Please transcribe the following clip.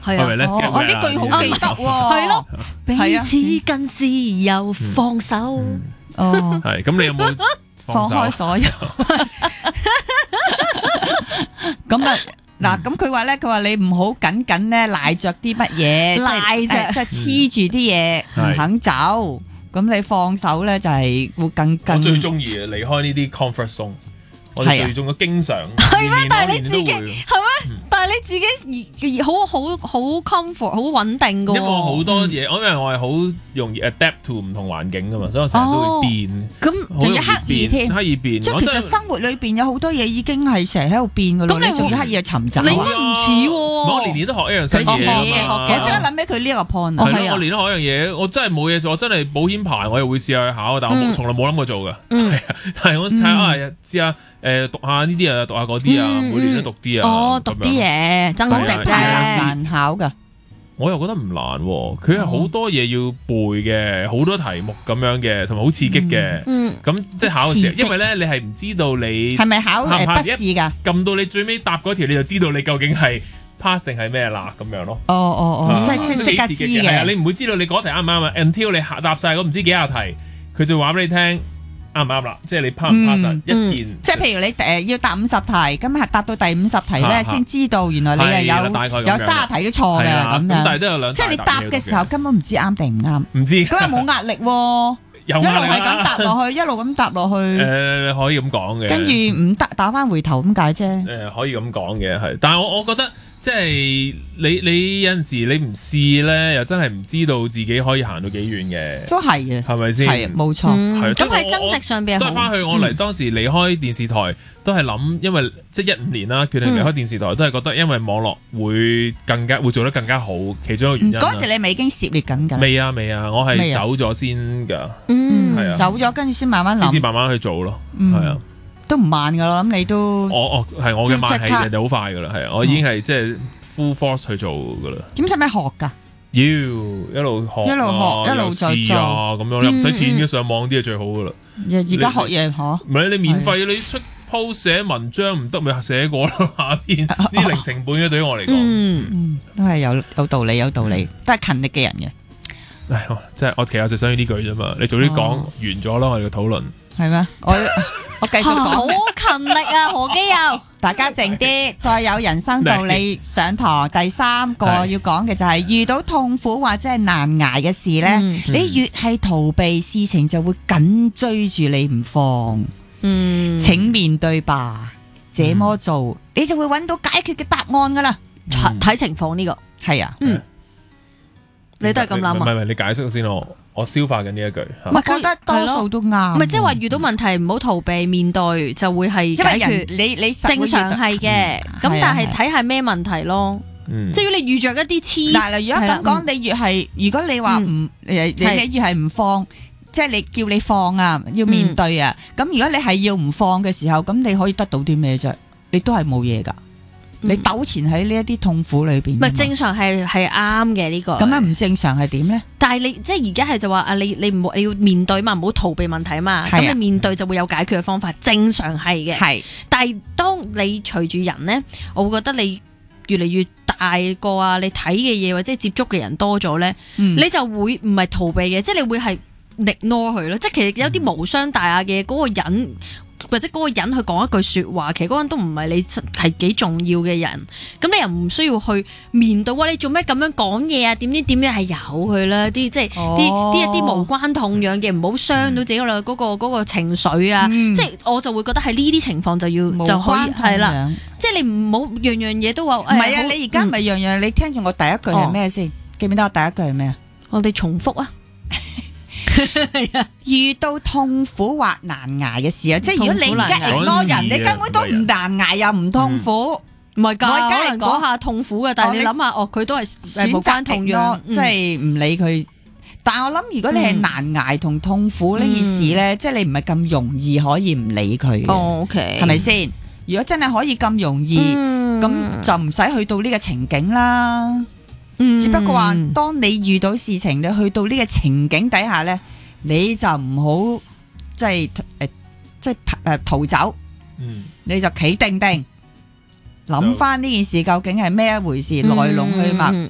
係啊， 我呢句好記得喎。 係咯，彼此更自由，放手。 哦， 係咁，你有冇放開所有？咁啊。嗱，咁佢話咧，佢話你唔好緊緊咧賴着啲乜嘢， 賴着即係黐住啲嘢唔肯走，咁你放手咧就係會更。 我最中意嘅離開呢啲 comfort zone， 我哋最中意經常係咩？但係你自己係咩？ 但係你自己好 comfort 好穩定噶。 因為我好多嘢，因為我係好容易 adapt to 唔同環境噶嘛，所以我成日都會變。 咁仲要刻意添， 刻意變。 即係其實生活裏邊有好多嘢已經係成日喺度變噶咯，你仲要刻意去尋找。 你應該唔似喎。 我年年都學一樣新嘢。 我即刻諗起佢呢一個 point。 係咯，我年年都學一樣嘢，我真係冇嘢做，我真係保險牌我又會試下去考，但我從來冇諗過做噶。但係我睇下試下讀下呢啲啊，讀下嗰啲啊，每年都讀啲啊。 哦，讀啲嘢增值啫， 難考噶。 我又覺得唔難喎，佢係好多嘢要背嘅，好多題目咁樣嘅，同埋好刺激嘅。咁即係考嘅時候，因為咧你係唔知道你係咪考筆試㗎？ 撳到你最尾答嗰條，你就知道你究竟係 pass 定係咩啦咁樣咯。 即係即刻知嘅。 係啊，你唔會知道你嗰題啱唔啱啊 ？until 你答晒嗰唔知幾廿題，佢就話俾你聽。啱唔啱啦？即係你 pass 唔 pass 一件， 即係譬如你要答50題，咁係答到第50題咧，先知道原來你係有30題都錯嘅咁樣。 但係都有兩， 即係你答嘅時候根本唔知啱定唔啱， 唔知咁又冇壓力喎，一路係咁答落去，一路咁答落去。 你可以咁講嘅， 跟住唔得打翻回頭咁解啫。 可以咁講嘅係，但係我覺得。即係你有陣時你唔試咧，又真係唔知道自己可以行到幾遠嘅。 都係嘅， 係咪先？ 係冇錯。 咁喺增值上邊都係翻去我嚟當時離開電視台，都係諗，因為即係15年啦，決定離開電視台，都係覺得因為網絡會做得更加好，其中一個原因。 嗰時你咪已經涉獵緊㗎？ 未啊，我係走咗先㗎。係啊， 走咗跟住先慢慢諗， 先慢慢去做咯。係啊。都唔慢噶啦，咁你都係我嘅慢係人哋好快噶啦，係我已經係即係 full force 去做噶啦。 點使咩學噶？ 要一路學一路試啊，咁樣你唔使錢嘅，上網啲係最好噶啦。 而家學嘢嚇， 唔係你免費，你出 post 寫文章唔得咪寫過咯，下邊啲零成本嘅對於我嚟講， 都係有道理，都係勤力嘅人嘅。 即係我其實就想要呢句啫嘛，你早啲講完咗啦，我哋嘅討論係咩？我繼續講， 好勤力啊，何基佑， 大家靜啲，再有人生道理上堂。第3個要講嘅就係遇到痛苦或者係難捱嘅事呢，你越係逃避，事情就會緊追住你唔放。請面對吧，這麼做你就會揾到解決嘅答案噶啦。 睇情況呢個係啊， 你都係咁諗啊？ 唔係，你解釋先我消化緊呢一句， 唔係覺得多數都啱， 唔係即係話遇到問題唔好逃避，面對就會係解決。你正常係嘅，咁但係睇下咩問題咯。即係如果你遇着一啲黐， 嗱，如果咁講，你越係如果你話唔你越係唔放，即係你叫你放啊，要面對啊。咁如果你係要唔放嘅時候，咁你可以得到啲咩啫？你都係冇嘢噶。你糾纏喺呢一啲痛苦裏邊， 唔係正常係啱嘅呢個。 咁樣唔正常係點咧？ 但係你即係而家係就話啊，你要面對嘛，唔好逃避問題嘛。咁你面對就會有解決嘅方法，正常係嘅。係，但係當你隨住人咧，我會覺得你越嚟越大個啊，你睇嘅嘢或者接觸嘅人多咗咧，你就會唔係逃避嘅，即係你會係ignore佢咯。即係其實有啲無傷大雅嘅嗰個人。或者嗰個人去講一句說話，其實嗰個人都唔係你係幾重要嘅人，咁你又唔需要去面對。哇！你做咩咁樣講嘢啊？點樣係由佢啦？啲即係啲一啲無關痛癢嘅，唔好傷到自己嗰個情緒啊！即係我就會覺得喺呢啲情況就可以係啦。即係你唔好樣樣嘢都話唔係啊！你而家唔係樣樣，你聽住我第一句係咩先？記唔記得我第一句係咩啊？ 我哋重複啊！ 遇到痛苦或難捱嘅事啊，即係如果你而家ignore人，你根本都唔難捱又唔痛苦， 唔係㗎，可能嗰下痛苦嘅，但係你諗下，佢都係無關痛癢， 即係唔理佢。但係我諗，如果你係難捱同痛苦呢件事咧，即係你唔係咁容易可以唔理佢。 OK， 係咪先？如果真係可以咁容易，咁就唔使去到呢個情景啦。只不過話，當你遇到事情，你去到呢個情景底下咧，你就唔好即係逃走，你就企定定，諗翻呢件事究竟係咩一回事，來龍去脈，